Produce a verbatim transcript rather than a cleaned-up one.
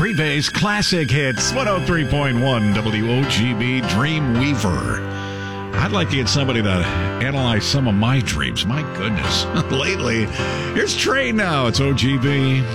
Green Bay's classic hits, one oh three point one W O G B Dreamweaver. I'd like to get somebody to analyze some of my dreams. My goodness. Lately, here's Trey now. It's O G B.